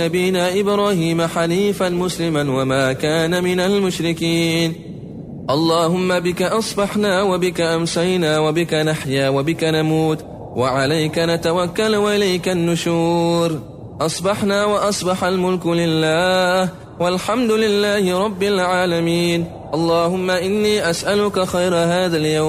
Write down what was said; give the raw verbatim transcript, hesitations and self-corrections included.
نبينا إبراهيم حنيفا مسلما وما كان من المشركين. اللهم بك أصبحنا وبك أمسينا وبك نحيا وبك نموت وعليك نتوكل وإليك النشور. أصبحنا وأصبح الملك لله والحمد لله رب العالمين. اللهم إني أسألك خير هذا اليوم